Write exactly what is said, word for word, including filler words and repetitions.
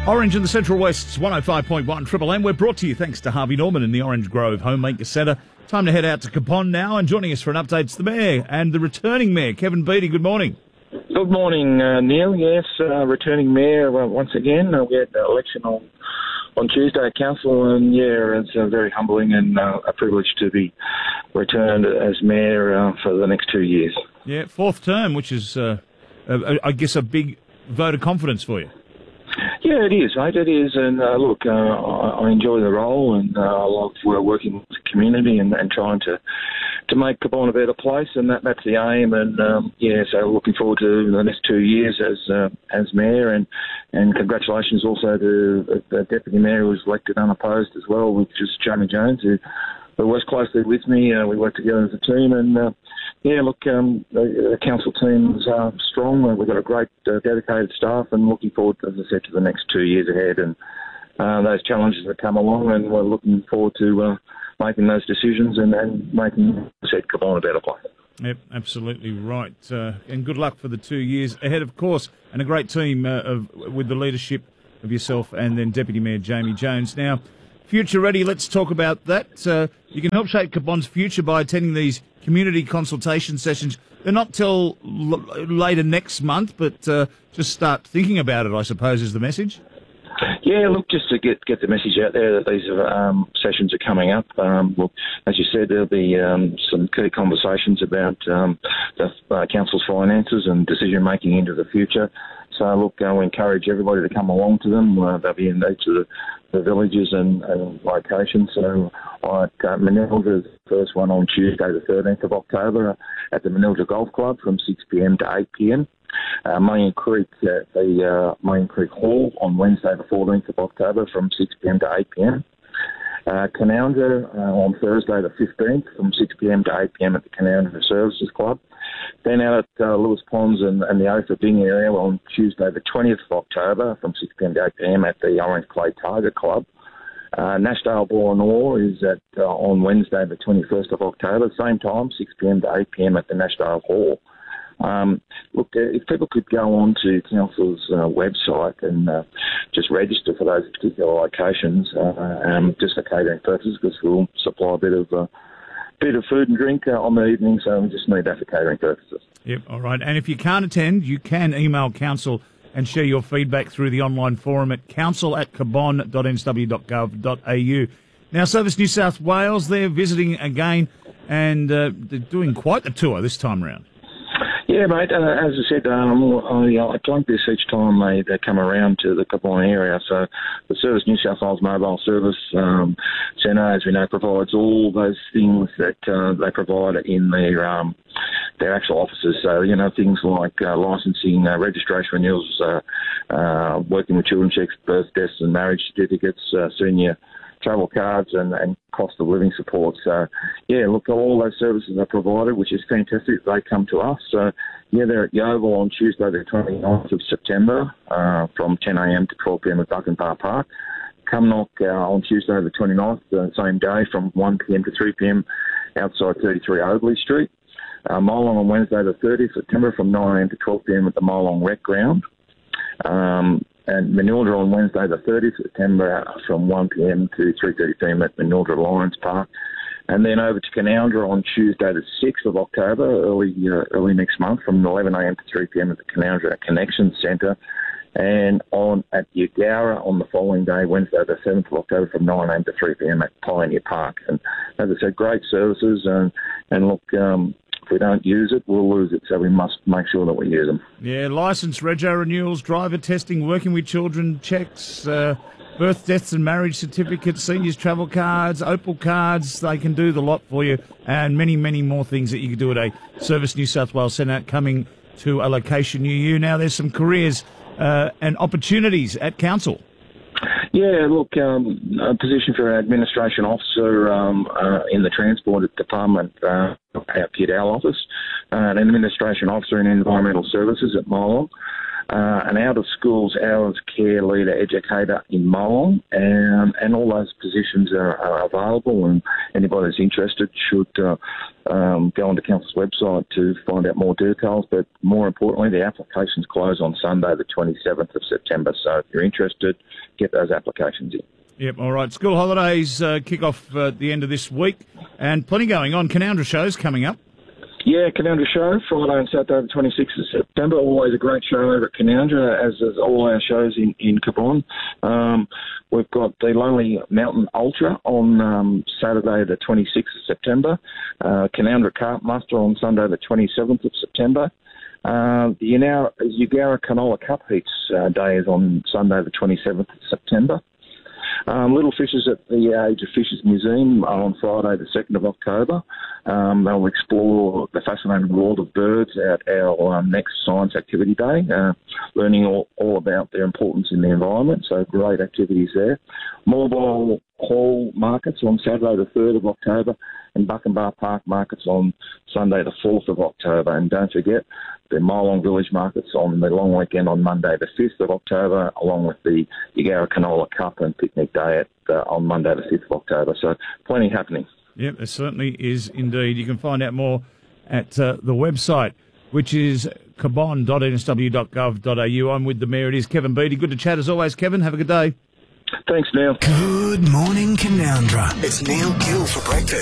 Orange in the Central West's one oh five point one Triple M. We're brought to you thanks to Harvey Norman in the Orange Grove Homemaker Centre. Time to head out to Capon now, and joining us for an update is the Mayor and the returning Mayor, Kevin Beattie. Good morning. Good morning, uh, Neil. Yes, uh, returning Mayor uh, once again. Uh, we had the election on, on Tuesday at Council, and yeah, it's uh, very humbling and uh, a privilege to be returned as Mayor uh, for the next two years. Yeah, fourth term, which is, uh, uh, I guess, a big vote of confidence for you. Yeah, it is, mate. It is, and uh, look, uh, I, I enjoy the role, and uh, I love uh, working with the community and, and trying to to make Capon a better place, and that, that's the aim. And um, yeah, so looking forward to the next two years as uh, as mayor, and and congratulations also to the deputy mayor who was elected unopposed as well, which is Jamie Jones, who, who works closely with me. Uh, we work together as a team, and. Uh, Yeah, look, um, the, the council team's uh, strong. We've got a great uh, dedicated staff, and looking forward, as I said, to the next two years ahead and uh, those challenges that come along, and we're looking forward to uh, making those decisions and, and making, as I said, Capon a better place. Yep, absolutely right. Uh, and good luck for the two years ahead, of course, and a great team uh, of, with the leadership of yourself and then Deputy Mayor Jamie Jones. Now, Future Ready, let's talk about that. Uh, you can help shape Capon's future by attending these community consultation sessions. They're not till l- later next month, but uh, just start thinking about it, I suppose, is the message. Yeah, look, just to get get the message out there that these um, sessions are coming up. Um, well, as you said, there'll be um, some key conversations about um, the uh, council's finances and decision-making into the future. So, look, uh, we encourage everybody to come along to them. Uh, they'll be in each of the, the villages and, and locations. So, like uh, Manildra is the first one on Tuesday, the thirteenth of October, at the Manildra Golf Club from six p.m. to eight p.m. Uh, Mayan Creek at the uh, Mayan Creek Hall on Wednesday, the fourteenth of October, from six p.m. to eight p.m. Uh, Canoundra uh, on Thursday, the fifteenth, from six p.m. to eight p.m. at the Canoundra Services Club. Then out at uh, Lewis Ponds and, and the Ophir Bing area on Tuesday, the twentieth of October, from six p.m. to eight p.m. at the Orange Clay Tiger Club. Uh, Nashdale Boranor is at uh, on Wednesday, the twenty-first of October, same time, six p.m. to eight p.m. at the Nashdale Hall. Um, look, uh, if people could go on to Council's uh, website and uh, just register for those particular locations, uh, um, just for catering purposes, because we'll supply a bit of uh, bit of food and drink uh, on the evening, so we just need that for catering purposes. Yep, all right. And if you can't attend, you can email Council and share your feedback through the online forum at council at cabon dot n s w dot gov dot a u. Now, Service New South Wales, they're visiting again, and uh, they're doing quite the tour this time round. Yeah, mate, uh, as I said, um, I, I like this each time they, they come around to the Capon area. So the Service New South Wales Mobile Service um, Centre, as we know, provides all those things that uh, they provide in their um, their actual offices. So, you know, things like uh, licensing, uh, registration renewals, uh, uh, working with children checks, birth, deaths and marriage certificates, uh, senior travel cards and, and cost of living support. So, yeah, look, all those services are provided, which is fantastic. They come to us. So, yeah, they're at Yeovil on Tuesday the twenty-ninth of September uh, from ten a.m. to twelve p.m. at Buckenpark Park. Cumnock uh, on Tuesday the twenty-ninth, the same day, from one p.m. to three p.m. outside thirty-three Oakley Street. Uh, Molong on Wednesday the thirtieth of September from nine a.m. to twelve p.m. at the Molong Rec Ground. Um, and Manildra on Wednesday the thirtieth of September from one p.m. to three thirty p.m. at Manildra Lions Park. And then over to Canoundra on Tuesday the sixth of October, early uh, early next month, from eleven a.m. to three p.m. at the Canoundra Connection Centre. And on at Eugowra on the following day, Wednesday the seventh of October, from nine a.m. to three p.m. at Pioneer Park. And as I said, great services. And, and look, um, if we don't use it, we'll lose it. So we must make sure that we use them. Yeah, licence, rego renewals, driver testing, working with children checks, uh, birth, deaths and marriage certificates, seniors travel cards, Opal cards. They can do the lot for you, and many, many more things that you can do at a Service New South Wales Centre coming to a location near you. Now, there's some careers uh, and opportunities at Council. Yeah, look, um, a position for an administration officer um, uh, in the Transport Department, uh, our Kidal office, uh, an administration officer in environmental services at Molong. uh, an out-of-schools hours care leader educator in Molong, and, and all those positions are, are available, and anybody that's interested should uh, um, go onto Council's website to find out more details. But more importantly, the applications close on Sunday the twenty-seventh of September, so if you're interested, get those applications in. Yep, all right. School holidays uh, kick off uh, at the end of this week, and plenty going on. Canoundra shows coming up. Yeah, Canoundra show, Friday and Saturday the twenty-sixth of September. Always a great show over at Canoundra, as is all our shows in, in Cabon. Um, we've got the Lonely Mountain Ultra on um, Saturday the twenty-sixth of September. Uh, Canoundra Carp Muster on Sunday the twenty-seventh of September. Uh, the Eugowra Canola Cup Heats uh, day is on Sunday the twenty-seventh of September. Um, Little Fishes at the Age of Fishes Museum on Friday the second of October. Um, they'll explore the fascinating world of birds at our um, next science activity day, uh, learning all, all about their importance in the environment, so great activities there. Moorball Hall markets on Saturday the third of October, and Buckenbar Park markets on Sunday the fourth of October. And don't forget, the Molong Village markets on the long weekend on Monday the fifth of October, along with the Eugowra Canola Cup and Picnic Day at, uh, on Monday the fifth of October. So plenty happening. Yep, there certainly is indeed. You can find out more at uh, the website, which is cabon dot n s w dot gov dot a u. I'm with the Mayor. It is Kevin Beattie. Good to chat as always, Kevin. Have a good day. Thanks, Neil. Good morning, Canoundra. It's Neil Gill for breakfast.